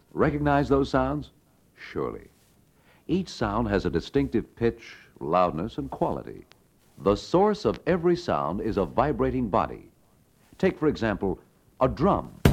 Recognize those sounds? Surely. Each sound has a distinctive pitch, loudness, and quality. The source of every sound is a vibrating body. Take, for example, a drum.